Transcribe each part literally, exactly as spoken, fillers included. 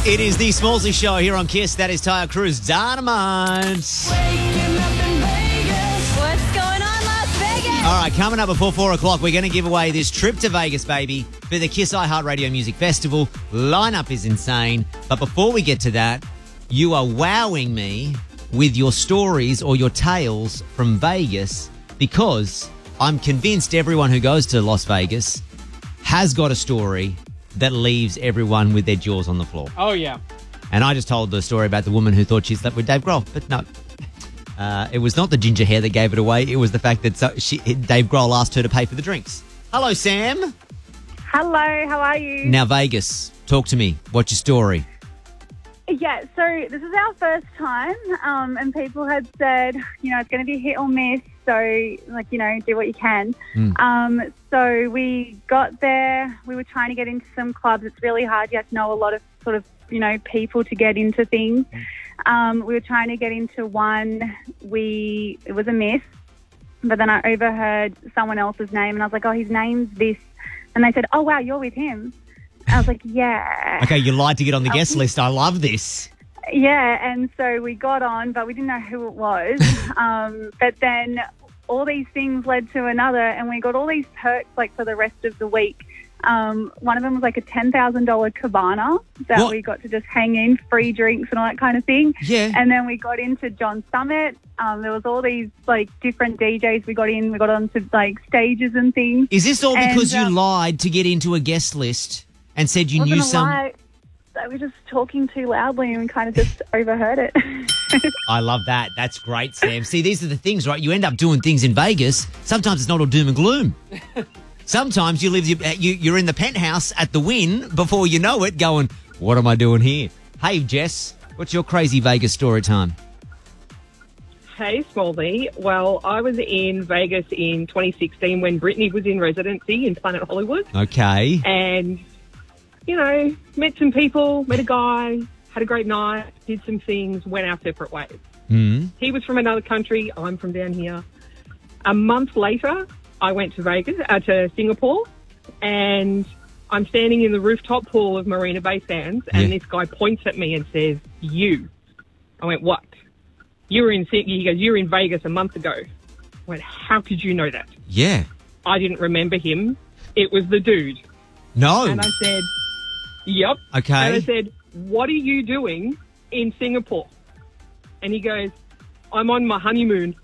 It is the Smallsy Show here on Kiss. That is Tyre Cruz Dynamite. What's going on, Las Vegas? All right, coming up before four o'clock, we're going to give away this trip to Vegas, baby, for the Kiss iHeartRadio Music Festival. Lineup is insane. But before we get to that, you are wowing me with your stories or your tales from Vegas, because I'm convinced everyone who goes to Las Vegas has got a story that leaves everyone with their jaws on the floor. Oh, yeah. And I just told the story about the woman who thought she slept with Dave Grohl, but no. Uh, it was not the ginger hair that gave it away. It was the fact that so she, Dave Grohl asked her to pay for the drinks. Hello, Sam. Hello, how are you? Now, Vegas, talk to me. What's your story? Yeah, so this is our first time, um, and people had said, you know, it's going to be hit or miss, so, like, you know, do what you can. Mm. Um, so we got there, we were trying to get into some clubs. It's really hard. You have to know a lot of sort of, you know, people to get into things. Um, we were trying to get into one. We It was a miss, but then I overheard someone else's name, and I was like, oh, his name's this. And they said, oh, wow, you're with him. I was like, yeah. Okay, you lied to get on the guest list. I love this. Yeah, and so we got on, but we didn't know who it was. um, but then all these things led to another, and we got all these perks, like, for the rest of the week. Um, one of them was like a ten thousand dollars cabana that What? we got to just hang in, free drinks and all that kind of thing. Yeah. And then we got into John Summit. Um, there was all these, like, different D Js we got in. We got onto, like, stages and things. Is this all because And, you um, lied to get into a guest list and said you wasn't knew a some... lie. They were just talking too loudly and we kind of just overheard it. I love that. That's great, Sam. See, these are the things, right? You end up doing things in Vegas. Sometimes it's not all doom and gloom. Sometimes you live, you, you, you're in the penthouse at the Wynn before you know it going, what am I doing here? Hey, Jess, what's your crazy Vegas story time? Hey, Smallsy. Well, I was in Vegas in twenty sixteen when Britney was in residency in Planet Hollywood. Okay. And, you know, met some people, met a guy, had a great night, did some things, went our separate ways. Mm. He was from another country. I'm from down here. A month later, I went to Vegas, uh, to Singapore, and I'm standing in the rooftop pool of Marina Bay Sands, and Yeah. this guy points at me and says, you. I went, what? You were in, he goes, you were in Vegas a month ago. I went, how could you know that? Yeah. I didn't remember him. It was the dude. No. And I said, yep. Okay. And I said, what are you doing in Singapore? And he goes, I'm on my honeymoon.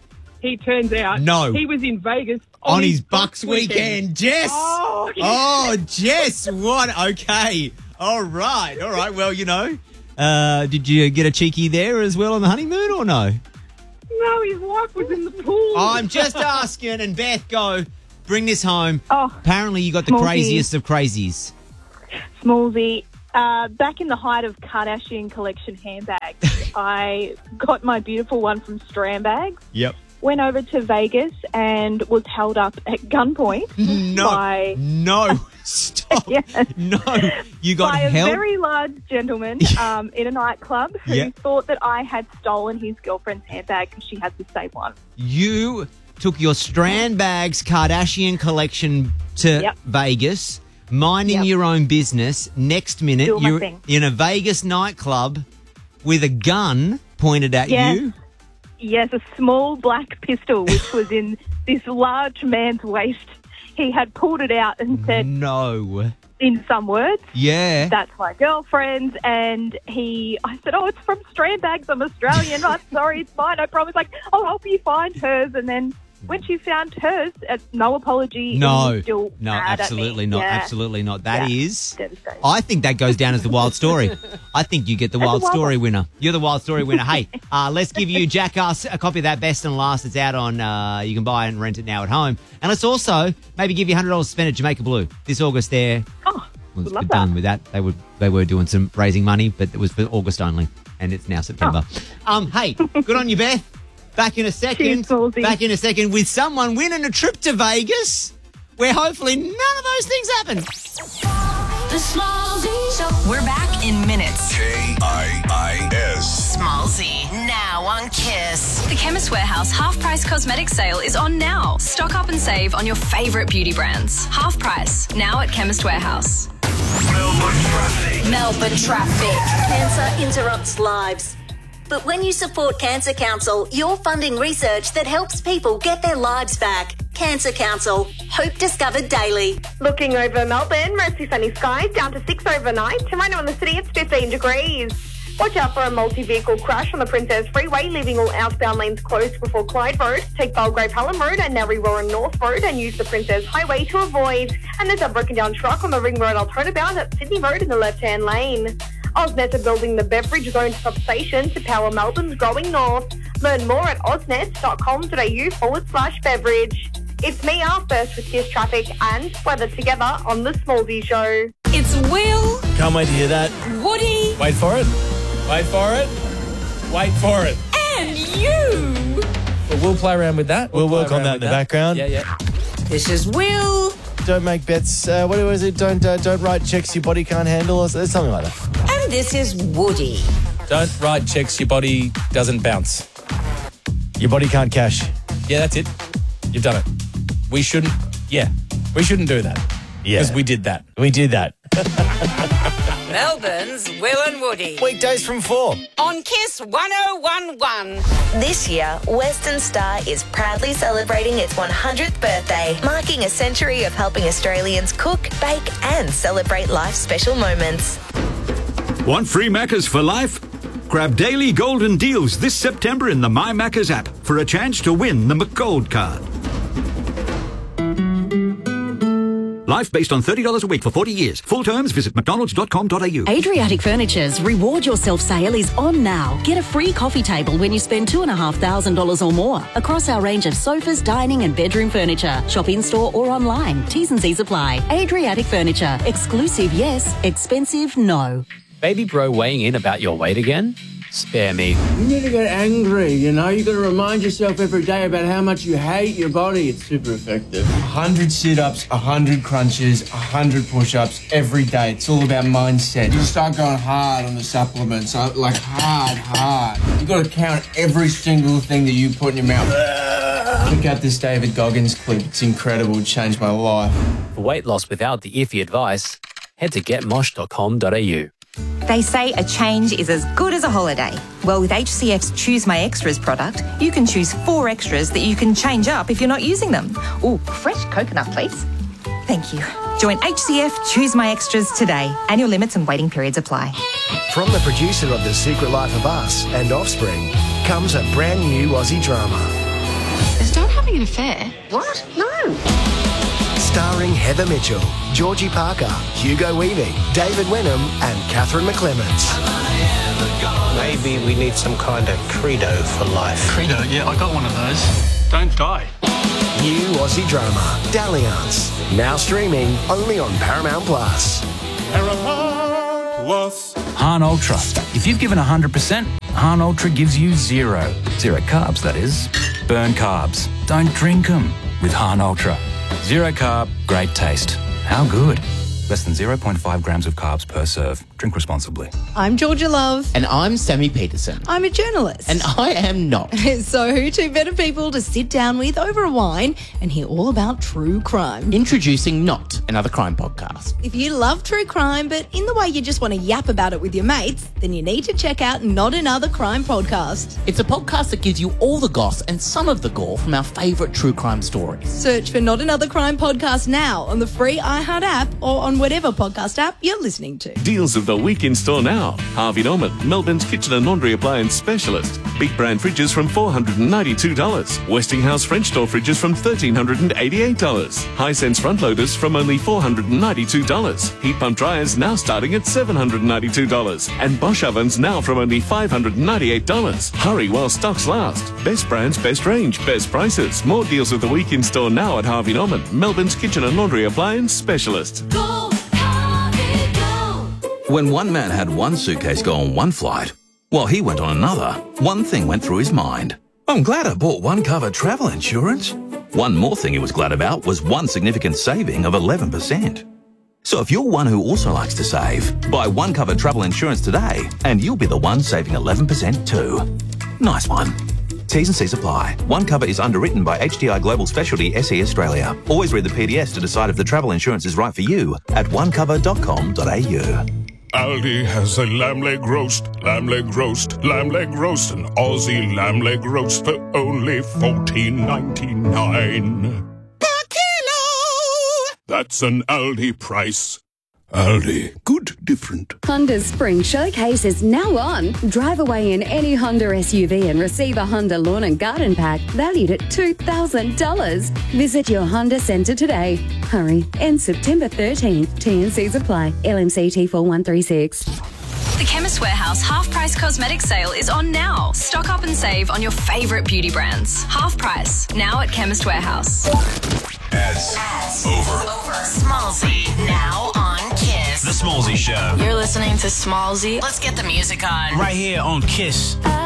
He turns out No. he was in Vegas on, On his Bucks weekend. Jess. Oh, Oh, Jess, what? Okay. All right. All right. Well, you know, uh, did you get a cheeky there as well on the honeymoon or no? no, his wife was in the pool. I'm just asking. And Beth, go. Bring this home. Oh, Apparently you got the Smallsy. craziest of crazies. Smallsy. Uh, back in the height of Kardashian collection handbags, I got my beautiful one from Strandbags, Yep. went over to Vegas and was held up at gunpoint No. by, No. Stop. Yeah. No. You got by a held. very large gentleman um, in a nightclub who Yeah. thought that I had stolen his girlfriend's handbag because she had the same one. You took your Strand Bags Kardashian collection to Yep. Vegas, minding Yep. your own business. Next minute, Doing my you're thing. in a Vegas nightclub with a gun pointed at Yes. you. Yes, a small black pistol which was in this large man's waist. He had pulled it out and said, No. in some words, Yeah. that's my girlfriend's. And he, I said, oh, it's from Strandbags. I'm Australian. I'm sorry, it's fine. I promise. Like, I'll help you find hers. And then when she found hers, uh, no apology. No. he was still No, mad at me. absolutely not. Yeah. Absolutely not. That Yeah. is. Devastating. I think that goes down as the wild story. I think you get the As a wild wild story one. winner. You're the wild story winner. Hey, uh, let's give you Jackass a copy of that Best and Last. It's out on, uh, you can buy it and rent it now at home. And let's also maybe give you one hundred dollars to spend at Jamaica Blue this August there. Oh, Was would love done that. with that. They were they were doing some raising money, but it was for August only, and it's now September. Um, hey, good on you, Beth. Back in a second. Cheers, Smallsy. Back in a second with someone winning a trip to Vegas, where hopefully none of those things happen. The Smallsy Show. We're back in minutes. K I I S. Smallsy, now on Kiss. The Chemist Warehouse half price cosmetic sale is on now. Stock up and save on your favourite beauty brands. Half price, now at Chemist Warehouse. Melbourne traffic. Melbourne traffic. Cancer interrupts lives. But when you support Cancer Council, you're funding research that helps people get their lives back. Cancer Council. Hope discovered daily. Looking over Melbourne, mostly sunny skies, down to six overnight. And right now in the city, it's fifteen degrees. Watch out for a multi-vehicle crash on the Princess Freeway, leaving all outbound lanes closed before Clyde Road. Take Belgrave Hallam Road and Narre Warren North Road and use the Princess Highway to avoid. And there's a broken down truck on the Ring Road Alternabout at Sydney Road in the left-hand lane. AusNet are building the Beveridge Zone substation to power Melbourne's growing north. Learn more at ausnet.com.au forward slash beverage. It's me, our first with Kiss Traffic and weather together on the Smallsy Show. It's Will, Can't wait to hear that. Woody, Wait for it. Wait for it. Wait for it. and you. But we'll play around with that. We'll play work on around that with in the background. Yeah, yeah. This is Will. Don't make bets. Uh, what was it? Don't uh, don't write checks your body can't handle or something like that. And this is Woody. Don't write checks your body doesn't bounce. Your body can't cash. Yeah, that's it. You've done it. We shouldn't. Yeah, we shouldn't do that. Yeah. Because we did that. We did that. Melbourne's Will and Woody. Weekdays from four. On Kiss one oh one one. This year, Western Star is proudly celebrating its one hundredth birthday, marking a century of helping Australians cook, bake and celebrate life's special moments. Want free Maccas for life? Grab daily golden deals this September in the My Maccas app for a chance to win the McGold card. Life based on thirty dollars a week for forty years. Full terms, visit mcdonalds dot com dot a u. Adriatic Furniture's Reward Yourself sale is on now. Get a free coffee table when you spend two thousand five hundred dollars or more across our range of sofas, dining and bedroom furniture. Shop in-store or online. T's and C's apply. Adriatic Furniture. Exclusive, yes. Expensive, no. Baby bro weighing in about your weight again? Spare me. You need to get angry, you know? You got to remind yourself every day about how much you hate your body. It's super effective. one hundred sit-ups, one hundred crunches, one hundred push-ups every day. It's all about mindset. You start going hard on the supplements, like hard, hard. You got to count every single thing that you put in your mouth. Check out this David Goggins clip. It's incredible. It changed my life. For weight loss without the iffy advice, head to get mosh dot com dot a u. They say a change is as good as a holiday. Well, with H C F's Choose My Extras product, you can choose four extras that you can change up if you're not using them. Ooh, fresh coconut, please. Thank you. Join H C F Choose My Extras today. Annual limits and waiting periods apply. From the producer of The Secret Life of Us and Offspring comes a brand new Aussie drama. Is Dad having an affair? What? No. Starring Heather Mitchell, Georgie Parker, Hugo Weaving, David Wenham and Catherine McClements. Maybe we need some kind of credo for life. Credo? Yeah, I got one of those. Don't die. New Aussie drama, Dalliance. Now streaming only on Paramount Plus. Paramount Plus. Han Ultra. If you've given one hundred percent, Han Ultra gives you zero. Zero carbs, that is. Burn carbs. Don't drink them with Han Ultra. Zero carb, great taste. How good? Less than zero point five grams of carbs per serve. Drink responsibly. I'm Georgia Love. And I'm Sammy Peterson. I'm a journalist. And I am not. So who two better people to sit down with over a wine and hear all about true crime? Introducing Not, another crime podcast. If you love true crime, but in the way you just want to yap about it with your mates, then you need to check out Not Another Crime Podcast. It's a podcast that gives you all the goss and some of the gore from our favourite true crime stories. Search for Not Another Crime Podcast now on the free iHeart app or on whatever podcast app you're listening to. Deals of the week in store now. Harvey Norman, Melbourne's kitchen and laundry appliance specialist. Big brand fridges from four hundred ninety-two dollars. Westinghouse French door fridges from one thousand three hundred eighty-eight dollars. Hisense front loaders from only four hundred ninety-two dollars. Heat pump dryers now starting at seven hundred ninety-two dollars. And Bosch ovens now from only five hundred ninety-eight dollars. Hurry while stocks last. Best brands, best range, best prices. More deals of the week in store now at Harvey Norman, Melbourne's kitchen and laundry appliance specialist. Go! When one man had one suitcase go on one flight, while he went on another, one thing went through his mind. I'm glad I bought one cover travel insurance. One more thing he was glad about was one significant saving of eleven percent. So if you're one who also likes to save, buy one cover travel insurance today and you'll be the one saving eleven percent too. Nice one. T's and C's apply. One Cover is underwritten by H D I Global Specialty S E Australia. Always read the P D S to decide if the travel insurance is right for you at one cover dot com dot a u. Aldi has a lamb leg roast, lamb leg roast, lamb leg roast, an Aussie lamb leg roast for only fourteen ninety-nine. Per kilo! That's an Aldi price. Aldi, good, different. Honda's Spring Showcase is now on. Drive away in any Honda S U V and receive a Honda Lawn and Garden Pack valued at two thousand dollars. Visit your Honda Centre today. Hurry, ends September thirteenth. T and Cs apply. L M C T four one three six. The Chemist Warehouse half price cosmetic sale is on now. Stock up and save on your favourite beauty brands. Half price, now at Chemist Warehouse. Ads. Ads. Over. Over. Smallsy, now on Kiss. The Smallsy Show. You're listening to Smallsy. Let's get the music on. Right here on Kiss. I